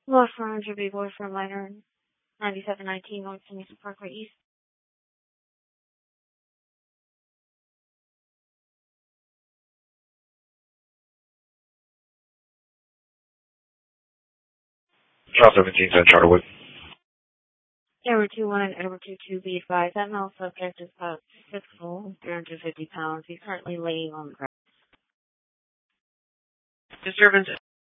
Lost Run should be boyfriend liner 9719 North Tennyson Parkway East. Charles 17 St. Charterwood. Edward 21 and Edward 22 be advised. That male subject is about 6 full, 350 pounds. He's currently laying on the ground. Disturbance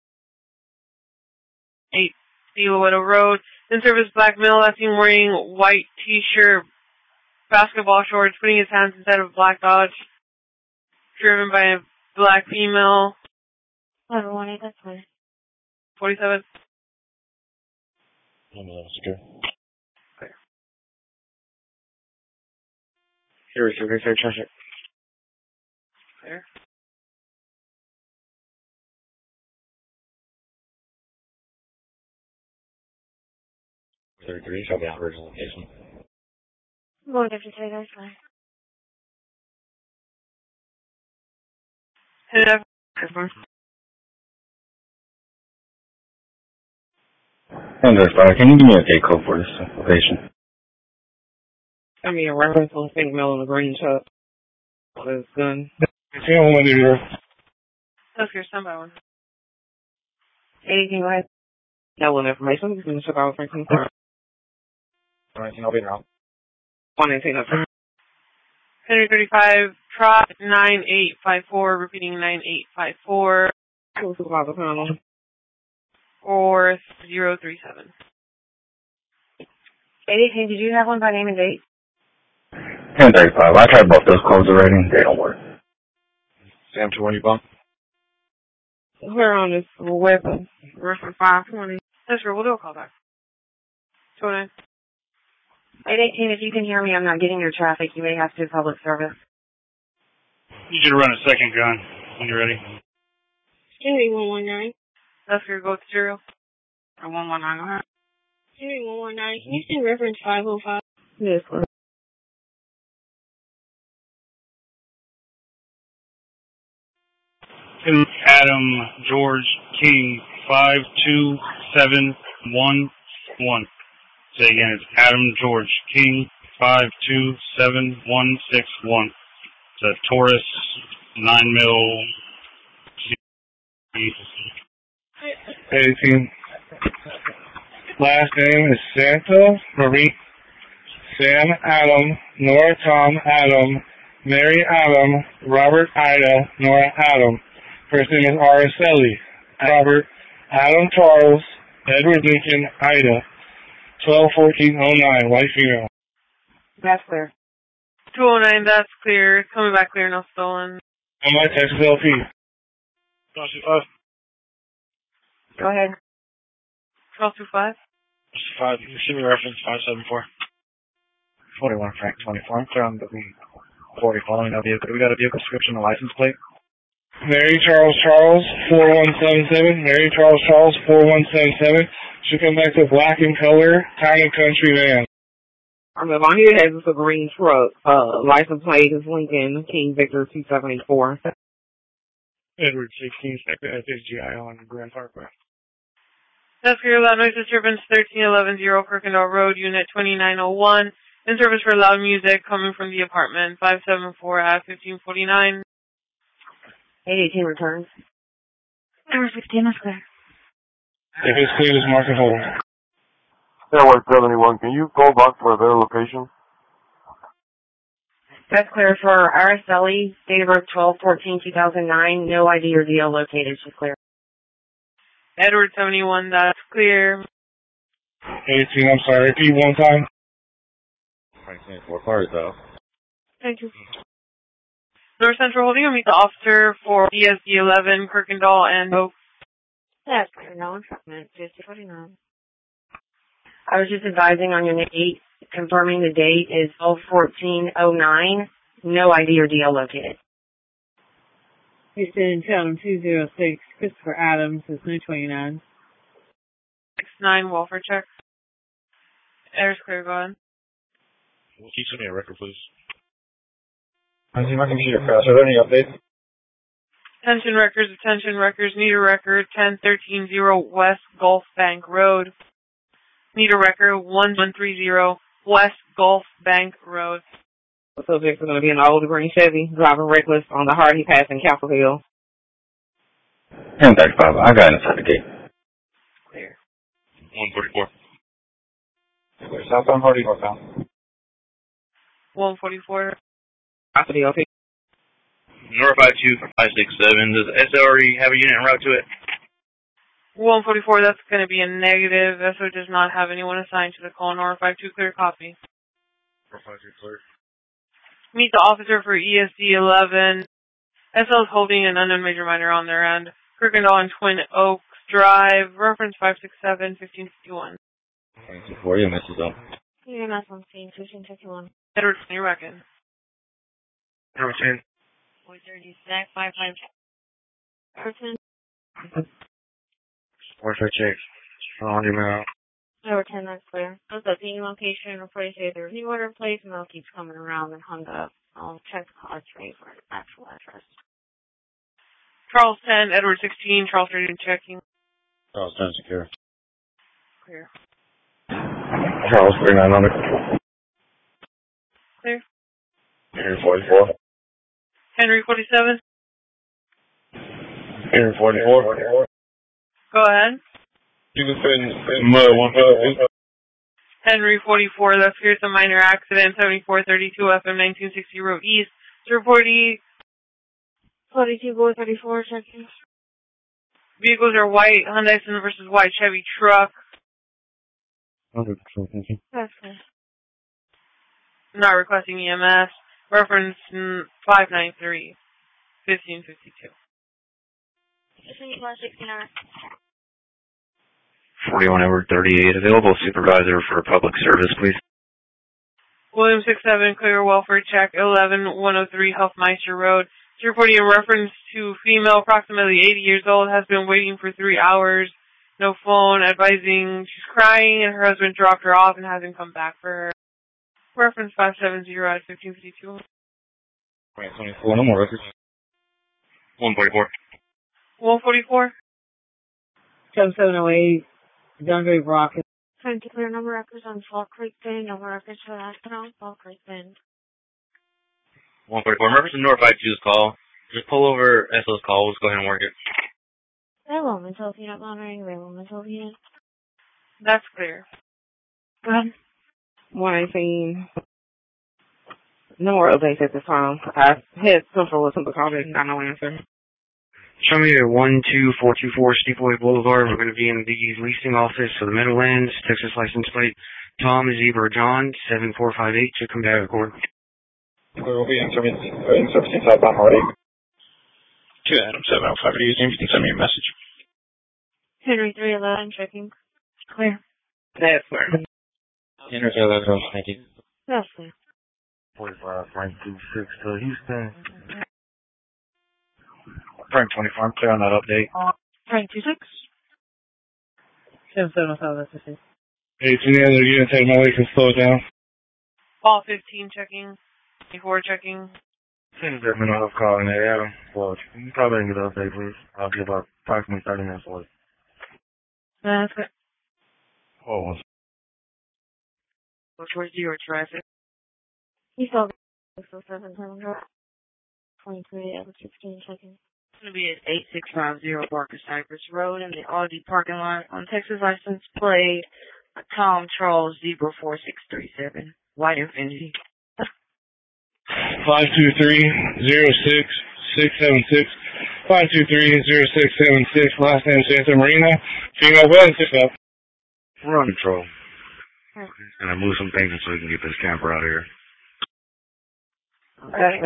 8 Silhouette Road. In service black male last seen wearing white t-shirt, basketball shorts, putting his hands inside of a black Dodge, driven by a black female. 1118, that's clear. 47. Secure. Clear. Here we go. Research check. Clear. Shall be out original location. Going to say that's fine. Can you give me a date code for this location? I mean, a reference on pink male in a green truck. With his gun. That's your stand by one. 18, go ahead. That one information. I'm just going to check out Franklin. Alright, I'll be around. 118, that's right. 135, trot 9854, repeating 9854. Supervisor panel. 4037. 18, did you have one by name and date? 1035. I tried both those codes already. They don't work. Sam, to when you bump? Clear on this weapon. Reference 520. That's right, we'll do a call back. 29. 818, if you can hear me, I'm not getting your traffic. You may have to do public service. You should run a second gun when you're ready. Henry 119. That's your go to serial. Or 119, go ahead. Henry 119. Can you send reference 505? Yes, sir. Adam George King 52711. Say again, it's Adam George King 527161. It's a Taurus 9mm. 18. Last name is Santa Marie. Sam Adam, Nora Tom Adam, Mary Adam, Robert Ida, Nora Adam. First name is Araceli. Robert, Adam Charles, Edward Lincoln, Ida. 121409, white female. That's clear. 209, that's clear. It's coming back clear, no stolen. On my Texas LP. Go ahead. 1225. 5, you see me reference 574. 41 Frank 24. I'm clear on the 40 following that vehicle. We got a vehicle description and license plate. Mary Charles 4177. Mary Charles 4177. Should come back to black in color, town and country van. On here has a green truck. License plate is Lincoln King Victor 2784. Edward 16, second SSGI on Grand Parkway. That's clear. Loud noise disturbance 13110 Kirkendall Road, Unit 2901. In service for loud music coming from the apartment 574 at 1549. 818 returns. Number 15 is clear. If it's clear, just mark it hold. Airway 71, can you call back for their location? That's clear for Araceli, date of birth 12/14/2009. No ID or DL located. She's clear. Edward 71, that's clear. 18, I'm sorry. Repeat one time. 4 cars though. Thank you. North Central Holding, I'll meet the officer for ESD 11, Kirkendall, and Hope. That's clear. No instructions. 5049. I was just advising on your date, confirming the date is 12/14/09. No ID or DL located. Houston, Town 206, Christopher Adams, is 929. 69, welfare check. Air's clear, go ahead. Can you send me a record, please? I see if I can see your crash. Are there any updates? Attention records, need a record, 10130 West Gulf Bank Road. Need a record, 1130 West Gulf Bank Road. The subject is going to be an old green Chevy, driving reckless on the Hardy Pass in Castle Hill. 1035, I got inside the gate. Clear. 144. Clear. Southbound Hardy, northbound. 144. After the OP. Notify 2 for 567. Does SL already have a unit en route to it? 144, that's going to be a negative. SO does not have anyone assigned to the call. Notify 2, clear copy. 452 clear. Meet the officer for ESD 11. SL is holding an unknown major minor on their end. Kirkendall and Twin Oaks Drive, reference 567-1551. Thank you for your message on. EMS on scene, 1551. Edward, you reckon? Number 10. 430 stack, 55. Person. 438. On your mail. Number 10, that's clear. Those at the location, report say there's new order place, and they'll keep coming around and hung up. I'll check the cards rate for the actual address. Charles 10, Edward 16, Charles 13 checking. Charles 10 secure. Clear. Charles 3900. Clear. Henry 44. Henry 47. Henry 44. Go ahead. You can send mud 152. Henry 44, that's here's a minor accident, 7432 FM 1960 Road East. 040. 42-434, checking. Vehicles are white, Hyundai Santa versus white Chevy truck. Okay, control, thank you. That's clear. Not requesting EMS. Reference 593, 1552. 41 Edward 38, available supervisor for public service, please. William 67, clear welfare check, 11103 Huffmeister Road. 340 in reference to female, approximately 80 years old, has been waiting for 3 hours. No phone, advising she's crying and her husband dropped her off and hasn't come back for her. Reference 570 at 1552. 24, no more records. 144. 144. 7708, Dundee Rock. Trying to clear number records on Fall Creek Bend, number records for Aspinall, Fall Creek Bend. 144. Remember to notify 2's call. Just pull over SL's call. Let's go ahead and work it. Railroad mental unit monitoring, railroad mental unit. That's clear. Go ahead. 118. No more updates at this time. I had something with some call, but got no answer. Show me at 12424 Steepway Boulevard. We're going to be in the leasing office of the Meadowlands, Texas license plate. Tom Zebra John 7458 to come back record. We will be in servicing southbound Hardy. 2 Adam 705, you can send me a message. Henry 311, checking. Clear. That's clear. Henry 311, thank you. That's clear. 45, Frank 26 to Houston. Frank 24, I'm clear on that update. Frank 26. 7705, that's the same. Hey, it's any other units that my way can slow it down. Ball 15 checking. 24 checking. Send a minute of calling there, Adam. Well, you probably didn't get an update, please. I'll give about approximately 30 minutes for it. That's good. Oh, Towards your traffic. You saw the 607 23 out of 16 checking. It's going to be at 8650 Barker Cypress Road in the Audi parking lot on Texas license plate Tom Charles Zebra 4637, white Infinity. 523-06-676. 523-0676. Last name Santa Marina. Female button 6 up. Run control. And I move some things so we can get this camper out of here. Okay.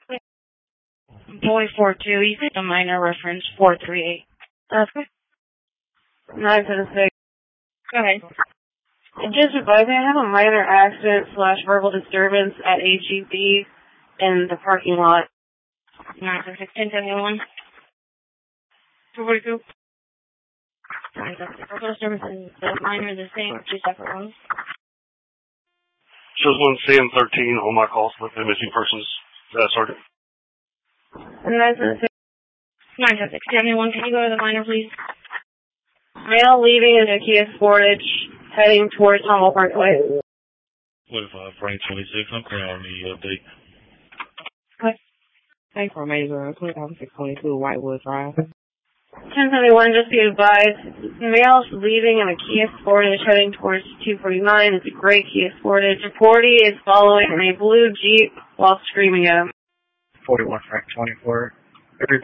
Boy 42, you think a minor reference 438. That's good. 976. Go ahead. Just advising, I have a minor accident / verbal disturbance at HEB in the parking lot. 976 1071. 242. Verbal disturbance and the minor the same, 2 separate ones. Shows 1CM13 on my calls with the missing persons. Sergeant. 976. 976. 71, can you go to the minor, please? Male leaving in a Kia Sportage, heading towards Humboldt Parkway. 45, Frank 26, I'm clear on the update. What? Thanks for Major, 2622 Whitewood Drive. 1071, just be advised, male leaving in a Kia Sportage, heading towards 249. It's a gray Kia Sportage. 40 is following a blue Jeep while screaming at him. 41, Frank 24.